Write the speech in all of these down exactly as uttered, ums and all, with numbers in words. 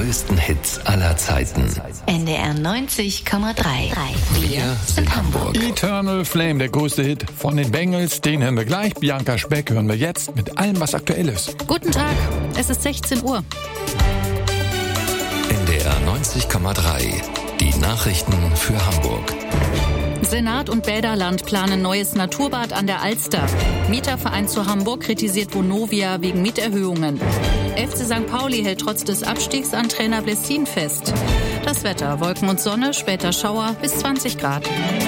größten Hits aller Zeiten. N D R neunzig Komma drei. Wir sind Hamburg. Eternal Flame, der größte Hit von den Bengals, den hören wir gleich. Bianca Speck hören wir jetzt mit allem, was aktuell ist. Guten Tag, es ist sechzehn Uhr. N D R neunzig Komma drei. Die Nachrichten für Hamburg. Senat und Bäderland planen neues Naturbad an der Alster. Mieterverein zu Hamburg kritisiert Vonovia wegen Mieterhöhungen. F C Sankt Pauli hält trotz des Abstiegs an Trainer Blessin fest. Das Wetter, Wolken und Sonne, später Schauer bis zwanzig Grad.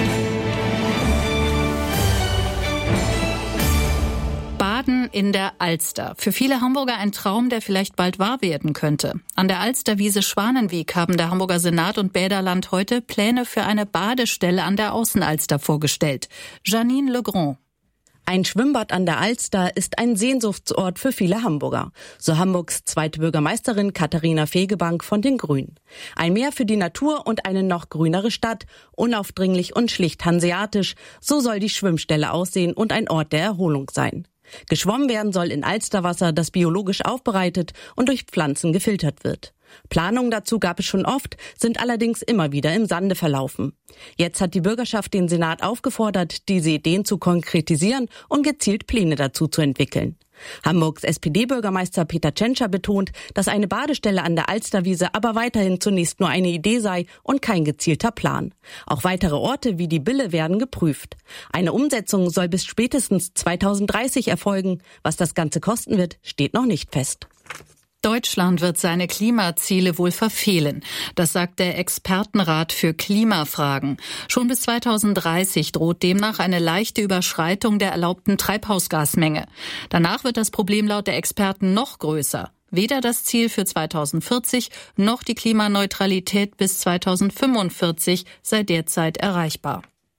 Baden in der Alster. Für viele Hamburger ein Traum, der vielleicht bald wahr werden könnte. An der Alsterwiese Schwanenwiek haben der Hamburger Senat und Bäderland heute Pläne für eine Badestelle an der Außenalster vorgestellt. Janine Legrand. Ein Schwimmbad an der Alster ist ein Sehnsuchtsort für viele Hamburger. So Hamburgs zweite Bürgermeisterin Katharina Fegebank von den Grünen. Ein Meer für die Natur und eine noch grünere Stadt. Unaufdringlich und schlicht hanseatisch. So soll die Schwimmstelle aussehen und ein Ort der Erholung sein. Geschwommen werden soll in Alsterwasser, das biologisch aufbereitet und durch Pflanzen gefiltert wird. Planungen dazu gab es schon oft, sind allerdings immer wieder im Sande verlaufen. Jetzt hat die Bürgerschaft den Senat aufgefordert, diese Ideen zu konkretisieren und gezielt Pläne dazu zu entwickeln. Hamburgs S P D-Bürgermeister Peter Tschentscher betont, dass eine Badestelle an der Alsterwiese aber weiterhin zunächst nur eine Idee sei und kein gezielter Plan. Auch weitere Orte wie die Bille werden geprüft. Eine Umsetzung soll bis spätestens zweitausenddreißig erfolgen. Was das Ganze kosten wird, steht noch nicht fest. Deutschland wird seine Klimaziele wohl verfehlen. Das sagt der Expertenrat für Klimafragen. Schon bis zweitausenddreißig droht demnach eine leichte Überschreitung der erlaubten Treibhausgasmenge. Danach wird das Problem laut der Experten noch größer. Weder das Ziel für zweitausendvierzig noch die Klimaneutralität bis zweitausendfünfundvierzig sei derzeit erreichbar.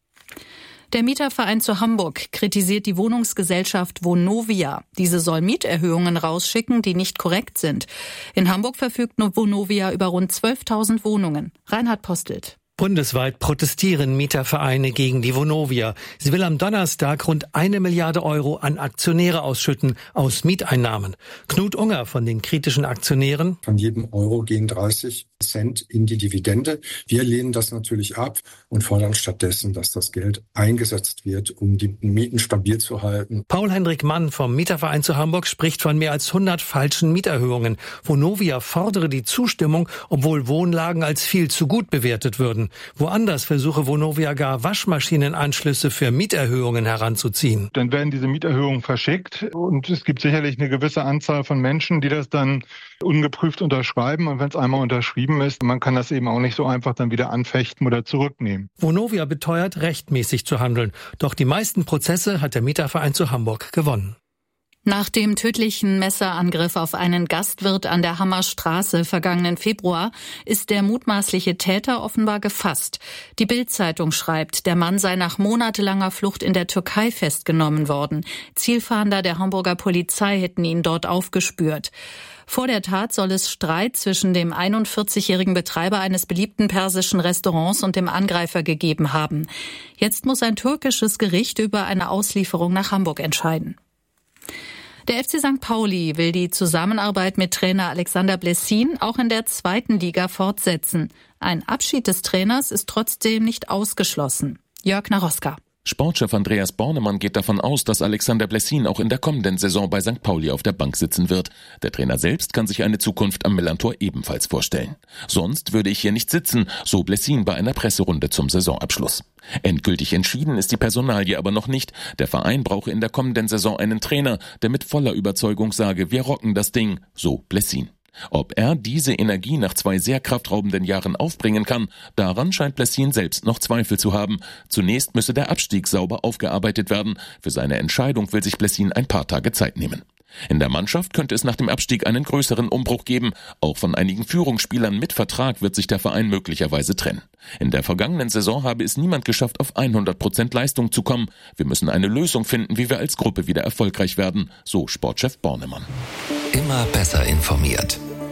Der Mieterverein zu Hamburg kritisiert die Wohnungsgesellschaft Vonovia. Diese soll Mieterhöhungen rausschicken, die nicht korrekt sind. In Hamburg verfügt Vonovia über rund zwölftausend Wohnungen. Reinhard Postelt. Bundesweit protestieren Mietervereine gegen die Vonovia. Sie will am Donnerstag rund eine Milliarde Euro an Aktionäre ausschütten aus Mieteinnahmen. Knut Unger von den kritischen Aktionären. Von jedem Euro gehen dreißig Cent in die Dividende. Wir lehnen das natürlich ab und fordern stattdessen, dass das Geld eingesetzt wird, um die Mieten stabil zu halten. Paul-Hendrik Mann vom Mieterverein zu Hamburg spricht von mehr als hundert falschen Mieterhöhungen. Vonovia fordere die Zustimmung, obwohl Wohnlagen als viel zu gut bewertet würden. Woanders versuche Vonovia gar Waschmaschinenanschlüsse für Mieterhöhungen heranzuziehen. Dann werden diese Mieterhöhungen verschickt und es gibt sicherlich eine gewisse Anzahl von Menschen, die das dann ungeprüft unterschreiben. Und wenn es einmal unterschrieben ist, man kann das eben auch nicht so einfach dann wieder anfechten oder zurücknehmen. Vonovia beteuert, rechtmäßig zu handeln. Doch die meisten Prozesse hat der Mieterverein zu Hamburg gewonnen. Nach dem tödlichen Messerangriff auf einen Gastwirt an der Hammerstraße vergangenen Februar ist der mutmaßliche Täter offenbar gefasst. Die Bild-Zeitung schreibt, der Mann sei nach monatelanger Flucht in der Türkei festgenommen worden. Zielfahnder der Hamburger Polizei hätten ihn dort aufgespürt. Vor der Tat soll es Streit zwischen dem einundvierzigjährigen Betreiber eines beliebten persischen Restaurants und dem Angreifer gegeben haben. Jetzt muss ein türkisches Gericht über eine Auslieferung nach Hamburg entscheiden. Der F C Sankt Pauli will die Zusammenarbeit mit Trainer Alexander Blessin auch in der zweiten Liga fortsetzen. Ein Abschied des Trainers ist trotzdem nicht ausgeschlossen. Jörg Naroska. Sportchef Andreas Bornemann geht davon aus, dass Alexander Blessin auch in der kommenden Saison bei Sankt Pauli auf der Bank sitzen wird. Der Trainer selbst kann sich eine Zukunft am Millantor ebenfalls vorstellen. Sonst würde ich hier nicht sitzen, so Blessin bei einer Presserunde zum Saisonabschluss. Endgültig entschieden ist die Personalie aber noch nicht. Der Verein brauche in der kommenden Saison einen Trainer, der mit voller Überzeugung sage, wir rocken das Ding, so Blessin. Ob er diese Energie nach zwei sehr kraftraubenden Jahren aufbringen kann, daran scheint Blessin selbst noch Zweifel zu haben. Zunächst müsse der Abstieg sauber aufgearbeitet werden. Für seine Entscheidung will sich Blessin ein paar Tage Zeit nehmen. In der Mannschaft könnte es nach dem Abstieg einen größeren Umbruch geben. Auch von einigen Führungsspielern mit Vertrag wird sich der Verein möglicherweise trennen. In der vergangenen Saison habe es niemand geschafft, auf hundert Prozent Leistung zu kommen. Wir müssen eine Lösung finden, wie wir als Gruppe wieder erfolgreich werden, so Sportchef Bornemann. Immer besser informiert. N D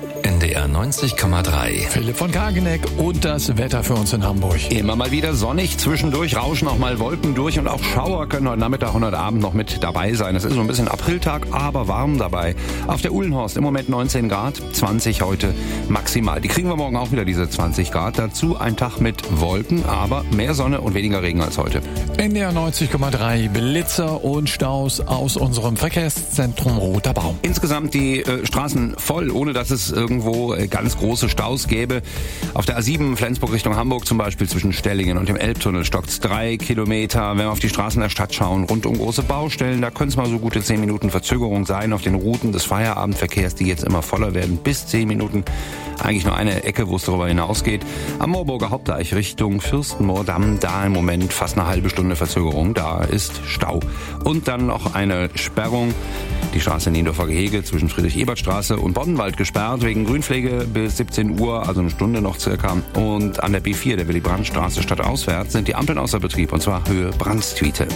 D R neunzig Komma drei. Philipp von Kageneck und das Wetter für uns in Hamburg. Immer mal wieder sonnig, zwischendurch rauschen auch mal Wolken durch und auch Schauer können heute Nachmittag und heute Abend noch mit dabei sein. Es ist so ein bisschen Apriltag, aber warm dabei. Auf der Uhlenhorst im Moment neunzehn Grad, zwanzig heute maximal. Die kriegen wir morgen auch wieder, diese zwanzig Grad. Dazu ein Tag mit Wolken, aber mehr Sonne und weniger Regen als heute. N D R neunzig Komma drei, Blitzer und Staus aus unserem Verkehrszentrum Roter Baum. Insgesamt die äh, Straßen voll, ohne dass es irgendwo äh, ganz große Staus gäbe. Auf der A sieben Flensburg Richtung Hamburg zum Beispiel zwischen Stellingen und dem Elbtunnel stockt's drei Kilometer. Wenn wir auf die Straßen der Stadt schauen, rund um große Baustellen, da können es mal so gute zehn Minuten Verzögerung sein. Auf den Routen des Feierabendverkehrs, die jetzt immer voller werden, bis zehn Minuten. Eigentlich nur eine Ecke, wo es darüber hinausgeht. Am Moorburger Hauptdeich Richtung Fürstenmoordamm, da im Moment fast eine halbe Stunde Verzögerung. Da ist Stau. Und dann noch eine Sperrung. Die Straße Niendorfer Gehege zwischen Friedrich-Ebert-Straße und Boddenwald gesperrt wegen Grünpflege bis siebzehn Uhr, also eine Stunde noch circa. Und an der B vier, der Willy-Brandt-Straße stadtauswärts, sind die Ampeln außer Betrieb, und zwar Höhe Brandstwiete.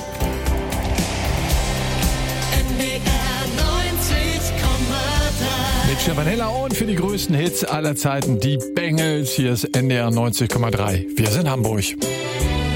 Mit Stefanella und für die größten Hits aller Zeiten die Bengals. Hier ist N D R neunzig Komma drei. Wir sind Hamburg.